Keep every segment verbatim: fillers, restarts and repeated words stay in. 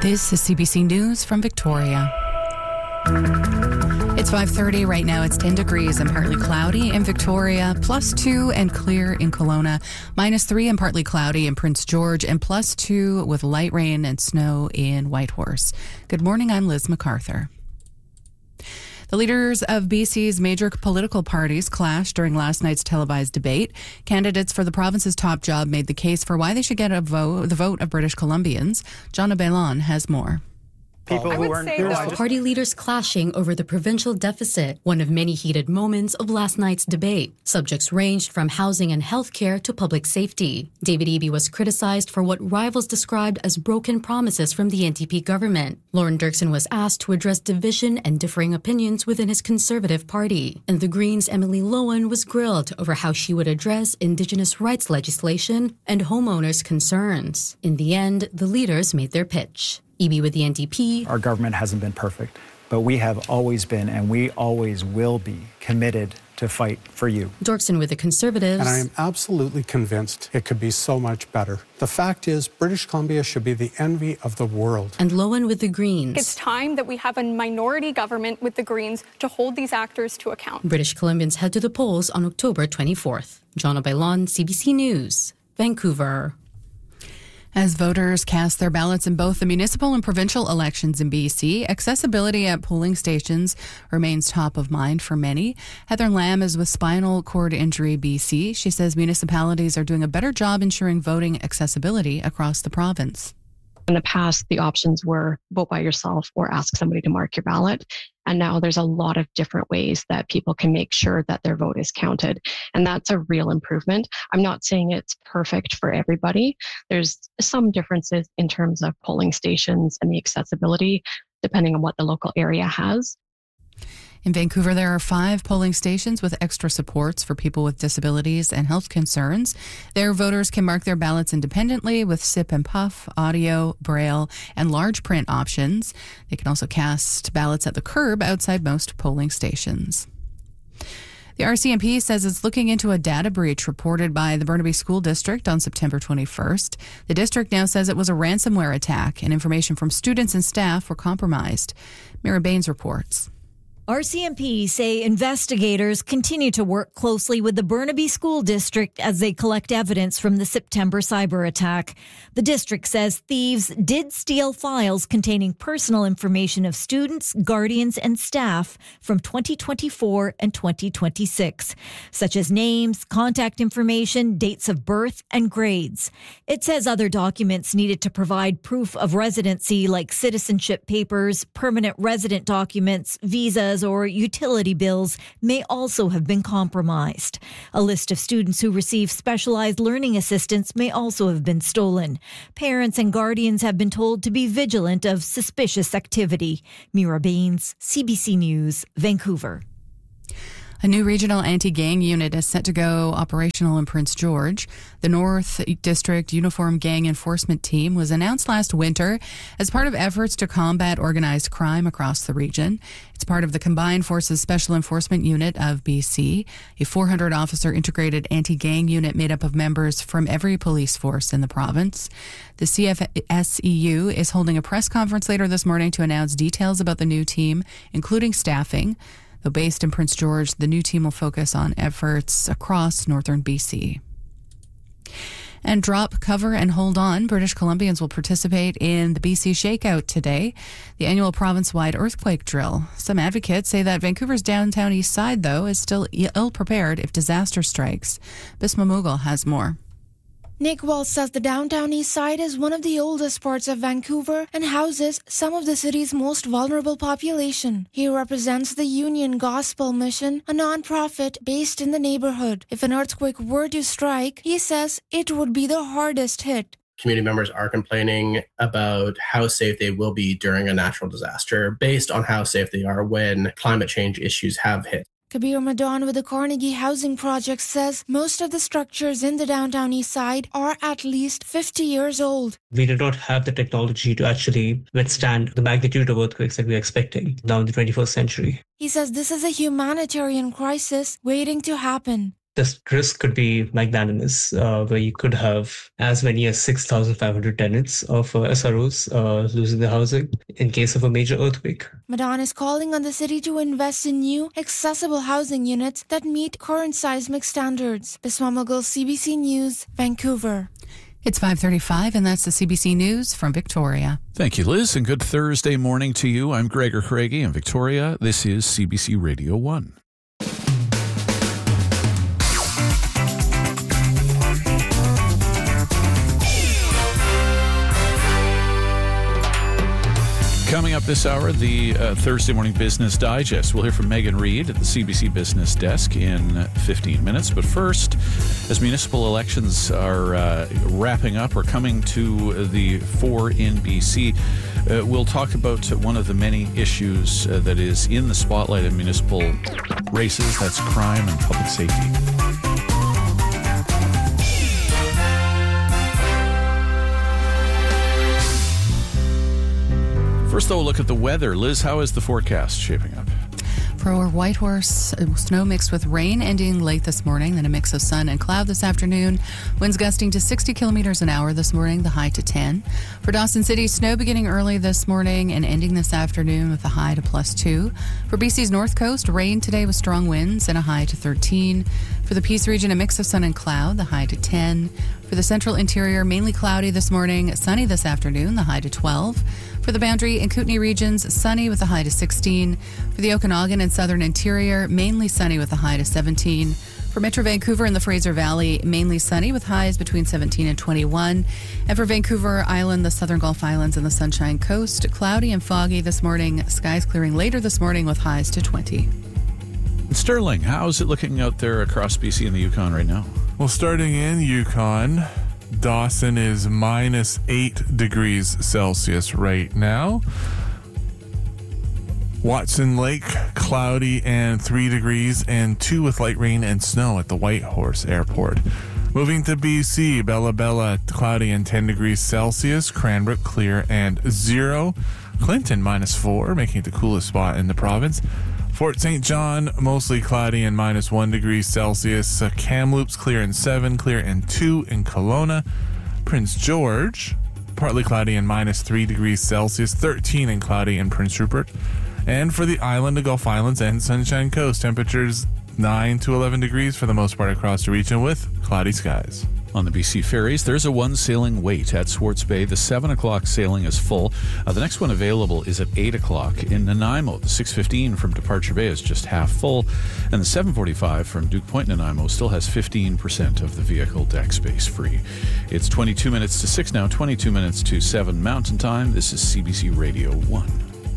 This is C B C News from Victoria. It's five thirty right now. It's ten degrees and partly cloudy in Victoria, plus two and clear in Kelowna, minus three and partly cloudy in Prince George, and plus two with light rain and snow in Whitehorse. Good morning, I'm Liz MacArthur. The leaders of B C's major political parties clashed during last night's televised debate. Candidates for the province's top job made the case for why they should get a vote, the vote of British Columbians. Jonna Bailon has more. People who weren't here. Party leaders clashing over the provincial deficit, one of many heated moments of last night's debate. Subjects ranged from housing and healthcare to public safety. David Eby was criticized for what rivals described as broken promises from the N D P government. Lorne Dirksen was asked to address division and differing opinions within his Conservative Party. And the Greens' Emily Lowen was grilled over how she would address Indigenous rights legislation and homeowners' concerns. In the end, the leaders made their pitch. Eby with the N D P. Our government hasn't been perfect, but we have always been and we always will be committed to fight for you. Dirksen with the Conservatives. And I am absolutely convinced it could be so much better. The fact is, British Columbia should be the envy of the world. And Lowen with the Greens. It's time that we have a minority government with the Greens to hold these actors to account. British Columbians head to the polls on October twenty-fourth. Jonna Bailon, C B C News, Vancouver. As voters cast their ballots in both the municipal and provincial elections in B C, accessibility at polling stations remains top of mind for many. Heather Lamb is with Spinal Cord Injury B C. She says municipalities are doing a better job ensuring voting accessibility across the province. In the past, the options were vote by yourself or ask somebody to mark your ballot. And now there's a lot of different ways that people can make sure that their vote is counted. And that's a real improvement. I'm not saying it's perfect for everybody. There's some differences in terms of polling stations and the accessibility, depending on what the local area has. In Vancouver, there are five polling stations with extra supports for people with disabilities and health concerns. There, voters can mark their ballots independently with sip and puff, audio, braille, and large print options. They can also cast ballots at the curb outside most polling stations. The R C M P says it's looking into a data breach reported by the Burnaby School District on September twenty-first. The district now says it was a ransomware attack and information from students and staff were compromised. Mira Baines reports. R C M P say investigators continue to work closely with the Burnaby School District as they collect evidence from the September cyber attack. The district says thieves did steal files containing personal information of students, guardians, and staff from twenty twenty-four and twenty twenty-six, such as names, contact information, dates of birth, and grades. It says other documents needed to provide proof of residency like citizenship papers, permanent resident documents, visas, or utility bills may also have been compromised. A list of students who receive specialized learning assistance may also have been stolen. Parents and guardians have been told to be vigilant of suspicious activity. Mira Baines, C B C News, Vancouver. A new regional anti-gang unit is set to go operational in Prince George. The North District Uniform Gang Enforcement Team was announced last winter as part of efforts to combat organized crime across the region. It's part of the Combined Forces Special Enforcement Unit of B C, a four hundred officer integrated anti-gang unit made up of members from every police force in the province. The C F S E U is holding a press conference later this morning to announce details about the new team, including staffing. Though based in Prince George, the new team will focus on efforts across northern B C. And drop, cover, and hold on. British Columbians will participate in the B C Shakeout today, the annual province-wide earthquake drill. Some advocates say that Vancouver's downtown east side, though, is still ill-prepared if disaster strikes. Bisma Mughal has more. Nick Walsh says the downtown east side is one of the oldest parts of Vancouver and houses some of the city's most vulnerable population. He represents the Union Gospel Mission, a non-profit based in the neighborhood. If an earthquake were to strike, he says it would be the hardest hit. Community members are complaining about how safe they will be during a natural disaster based on how safe they are when climate change issues have hit. Kabir Madon with the Carnegie Housing Project says most of the structures in the downtown east side are at least fifty years old. We do not have the technology to actually withstand the magnitude of earthquakes that we are expecting now in the twenty-first century. He says this is a humanitarian crisis waiting to happen. the risk could be magnanimous, uh, where you could have as many as six thousand five hundred tenants of uh, S R Os uh, losing their housing in case of a major earthquake. Madan is calling on the city to invest in new, accessible housing units that meet current seismic standards. Bisma Mughal, C B C News, Vancouver. It's five thirty-five, and that's the C B C News from Victoria. Thank you, Liz, and good Thursday morning to you. I'm Gregor Craigie in Victoria. This is C B C Radio one. Coming up this hour, the uh, Thursday Morning Business Digest. We'll hear from Megan Reid at the C B C Business Desk in fifteen minutes. But first, as municipal elections are uh, wrapping up or coming to the fore in B C, uh, we'll talk about one of the many issues uh, that is in the spotlight of municipal races. That's crime and public safety. First, though, look at the weather. Liz, how is the forecast shaping up? For Whitehorse, snow mixed with rain ending late this morning, then a mix of sun and cloud this afternoon. Winds gusting to sixty kilometers an hour this morning, the high to ten. For Dawson City, snow beginning early this morning and ending this afternoon with a high to plus two. For B C's North Coast, rain today with strong winds and a high to thirteen. For the Peace region, a mix of sun and cloud, the high to ten. For the central interior, mainly cloudy this morning, sunny this afternoon, the high to twelve. For the Boundary and Kootenay regions, sunny with a high to sixteen. For the Okanagan and southern interior, mainly sunny with a high to seventeen. For Metro Vancouver and the Fraser Valley, mainly sunny with highs between seventeen and twenty-one. And for Vancouver Island, the Southern Gulf Islands and the Sunshine Coast, cloudy and foggy this morning, skies clearing later this morning with highs to twenty. Sterling, how's it looking out there across B C and the Yukon right now? Well, starting in Yukon, Dawson is minus eight degrees Celsius right now. Watson Lake, cloudy and three degrees, and two with light rain and snow at the Whitehorse Airport. Moving to B C, Bella Bella, cloudy and ten degrees Celsius. Cranbrook, clear and zero. Clinton, minus four, making it the coolest spot in the province. Fort Saint John, mostly cloudy and minus one degree Celsius. Uh, Kamloops, clear and seven, clear and two in Kelowna. Prince George, partly cloudy and minus three degrees Celsius. thirteen and cloudy in Prince Rupert. And for the island, the Gulf Islands and Sunshine Coast, temperatures nine to eleven degrees for the most part across the region with cloudy skies. On the B C ferries, there's a one sailing wait at Swartz Bay. The seven o'clock sailing is full. Uh, the next one available is at eight o'clock in Nanaimo. The six fifteen from Departure Bay is just half full. And the seven forty-five from Duke Point, Nanaimo still has fifteen percent of the vehicle deck space free. It's twenty-two minutes to six now, twenty-two minutes to seven Mountain Time. This is C B C Radio one.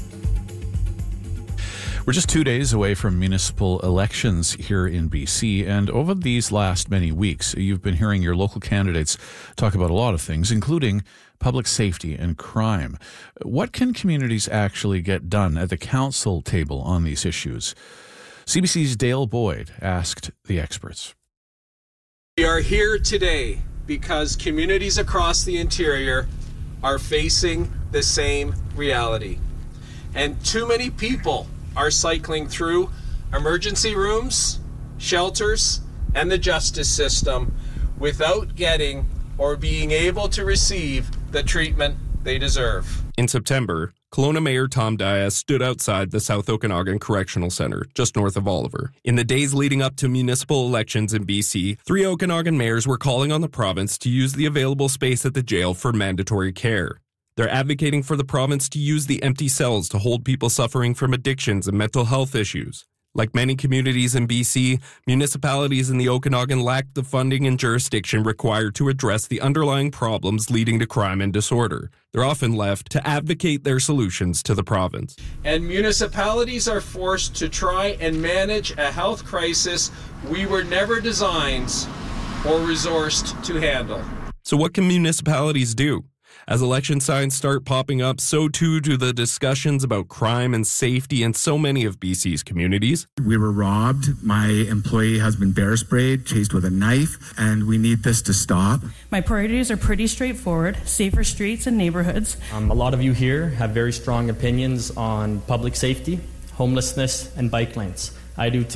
We're just two days away from municipal elections here in B C, and over these last many weeks, you've been hearing your local candidates talk about a lot of things, including public safety and crime. What can communities actually get done at the council table on these issues? C B C's Dale Boyd asked the experts. We are here today because communities across the interior are facing the same reality, and too many people are cycling through emergency rooms, shelters, and the justice system without getting or being able to receive the treatment they deserve. In September, Kelowna Mayor Tom Dias stood outside the South Okanagan Correctional Centre, just north of Oliver. In the days leading up to municipal elections in B C, three Okanagan mayors were calling on the province to use the available space at the jail for mandatory care. They're advocating for the province to use the empty cells to hold people suffering from addictions and mental health issues. Like many communities in B C, municipalities in the Okanagan lack the funding and jurisdiction required to address the underlying problems leading to crime and disorder. They're often left to advocate their solutions to the province. And municipalities are forced to try and manage a health crisis we were never designed or resourced to handle. So what can municipalities do? As election signs start popping up, so too do the discussions about crime and safety in so many of B C's communities. We were robbed. My employee has been bear sprayed, chased with a knife, and we need this to stop. My priorities are pretty straightforward: safer streets and neighborhoods. Um, a lot of you here have very strong opinions on public safety, homelessness, and bike lanes. I do too.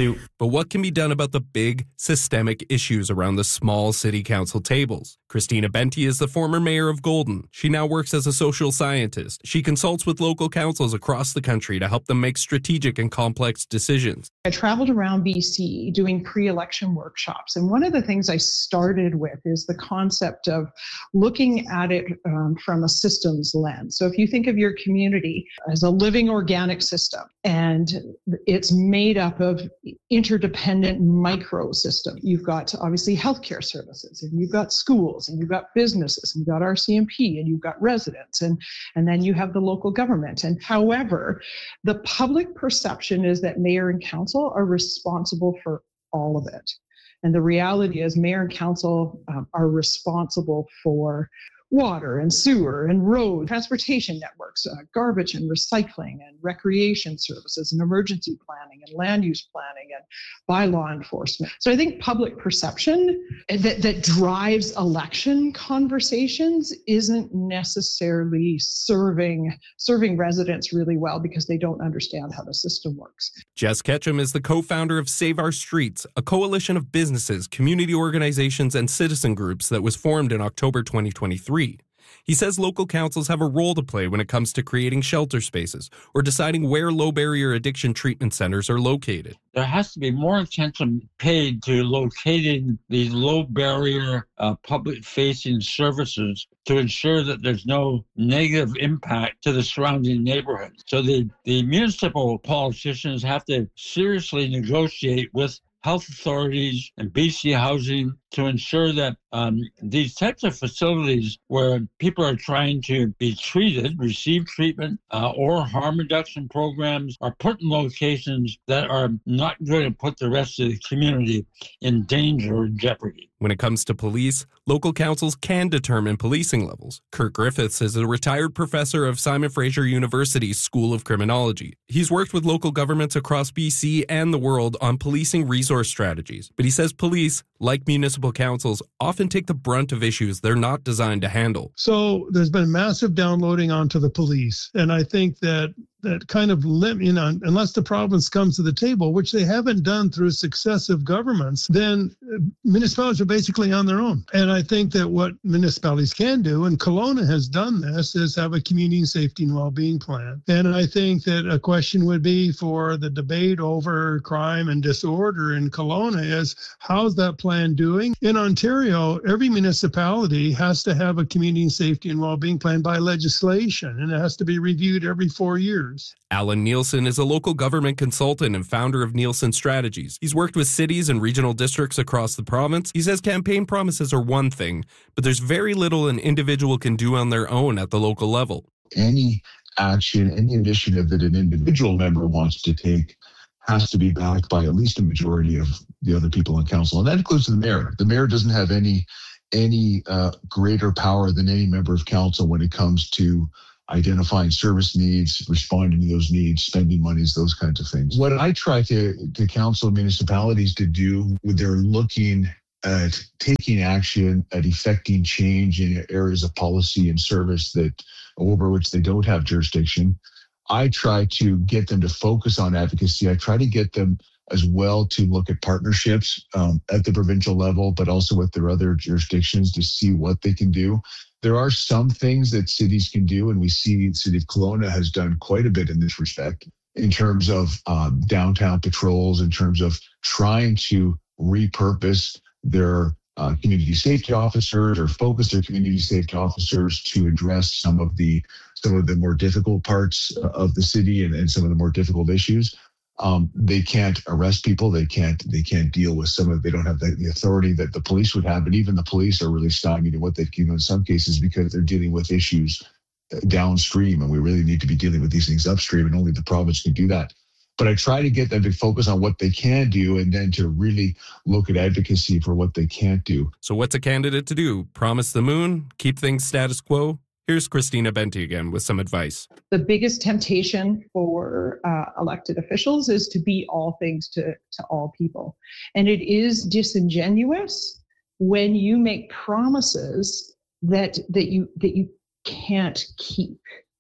But what can be done about the big systemic issues around the small city council tables? Christina Benti is the former mayor of Golden. She now works as a social scientist. She consults with local councils across the country to help them make strategic and complex decisions. I traveled around B C doing pre-election workshops, and one of the things I started with is the concept of looking at it um, from a systems lens. So if you think of your community as a living organic system, and it's made up of interdependent microsystems. You've got obviously healthcare services, and you've got schools, and you've got businesses, and you've got R C M P, and you've got residents, and, and then you have the local government. And however, the public perception is that mayor and council are responsible for all of it. And the reality is mayor and council um, are responsible for water and sewer and road, transportation networks, uh, garbage and recycling and recreation services and emergency planning and land use planning and bylaw enforcement. So I think public perception that, that drives election conversations isn't necessarily serving, serving residents really well because they don't understand how the system works. Jess Ketchum is the co-founder of Save Our Streets, a coalition of businesses, community organizations, and citizen groups that was formed in October twenty twenty-three. He says local councils have a role to play when it comes to creating shelter spaces or deciding where low-barrier addiction treatment centers are located. There has to be more attention paid to locating these low-barrier uh, public-facing services to ensure that there's no negative impact to the surrounding neighborhood. So the, the municipal politicians have to seriously negotiate with health authorities and B C Housing to ensure that um, these types of facilities where people are trying to be treated, receive treatment, uh, or harm reduction programs are put in locations that are not going to put the rest of the community in danger or jeopardy. When it comes to police, local councils can determine policing levels. Kurt Griffiths is a retired professor of Simon Fraser University's School of Criminology. He's worked with local governments across B C and the world on policing resource strategies, but he says police, like municipal councils, often take the brunt of issues they're not designed to handle. So there's been massive downloading onto the police, and I think that that kind of lim- you know, unless the province comes to the table, which they haven't done through successive governments, then municipalities are basically on their own. And I think that what municipalities can do, and Kelowna has done this, is have a community safety and well-being plan. And I think that a question would be for the debate over crime and disorder in Kelowna is, how's that plan doing? In Ontario, every municipality has to have a community safety and well-being plan by legislation, and it has to be reviewed every four years. Alan Nielsen is a local government consultant and founder of Nielsen Strategies. He's worked with cities and regional districts across the province. He says campaign promises are one thing, but there's very little an individual can do on their own at the local level. Any action, any initiative that an individual member wants to take has to be backed by at least a majority of the other people on council. And that includes the mayor. The mayor doesn't have any, any uh, greater power than any member of council when it comes to identifying service needs, responding to those needs, spending monies, those kinds of things. What I try to, to counsel municipalities to do when they're looking at taking action, at effecting change in areas of policy and service that over which they don't have jurisdiction, I try to get them to focus on advocacy. I try to get them as well to look at partnerships um, at the provincial level, but also with their other jurisdictions to see what they can do. There are some things that cities can do, and we see the city of Kelowna has done quite a bit in this respect in terms of um, downtown patrols, in terms of trying to repurpose their uh, community safety officers or focus their community safety officers to address some of the some of the more difficult parts of the city and, and some of the more difficult issues. Um, they can't arrest people. They can't. They can't deal with some of. They don't have the, the authority that the police would have. But even the police are really stymied in what they can do in some cases because they're dealing with issues downstream, and we really need to be dealing with these things upstream. And only the province can do that. But I try to get them to focus on what they can do, and then to really look at advocacy for what they can't do. So, what's a candidate to do? Promise the moon? Keep things status quo? Here's Christina Benti again with some advice. The biggest temptation for uh, elected officials is to be all things to, to all people. And it is disingenuous when you make promises that that you that you can't keep.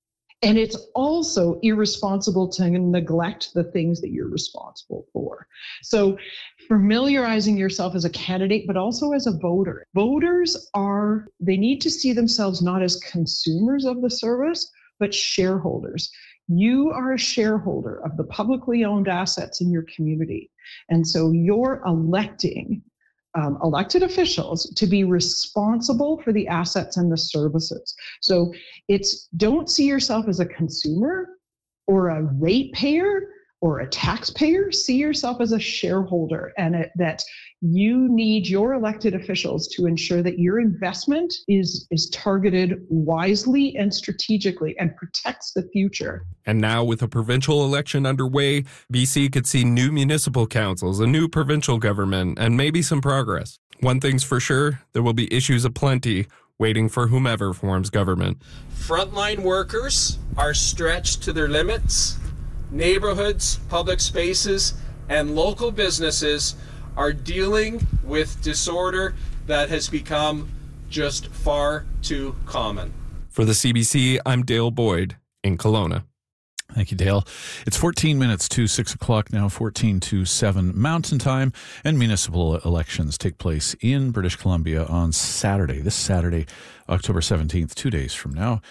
And it's also irresponsible to neglect the things that you're responsible for. So familiarizing yourself as a candidate, but also as a voter. Voters are, they need to see themselves not as consumers of the service, but shareholders. You are a shareholder of the publicly owned assets in your community. And so you're electing Um, elected officials to be responsible for the assets and the services. So it's, don't see yourself as a consumer or a ratepayer or a taxpayer. See yourself as a shareholder, and it, that you need your elected officials to ensure that your investment is, is targeted wisely and strategically and protects the future. And now, with a provincial election underway, B C could see new municipal councils, a new provincial government, and maybe some progress. One thing's for sure, there will be issues aplenty waiting for whomever forms government. Frontline workers are stretched to their limits. Neighborhoods, public spaces, and local businesses are dealing with disorder that has become just far too common. For the C B C, I'm Dale Boyd in Kelowna. Thank you, Dale. It's fourteen minutes to six o'clock now, fourteen to seven Mountain Time, and municipal elections take place in British Columbia on Saturday, this Saturday, October seventeenth, two days from now.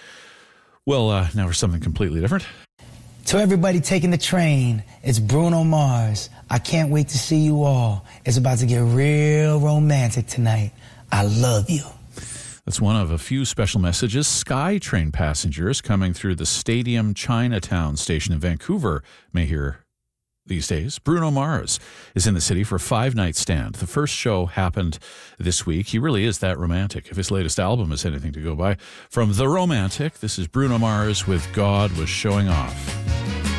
Well, uh, now for something completely different. To everybody taking the train, it's Bruno Mars. I can't wait to see you all. It's about to get real romantic tonight. I love you. That's one of a few special messages SkyTrain passengers coming through the Stadium Chinatown station in Vancouver may hear these days. Bruno Mars is in the city for a five-night stand. The first show happened this week. He really is that romantic. If his latest album is anything to go by. From The Romantic, this is Bruno Mars with God Was Showing Off.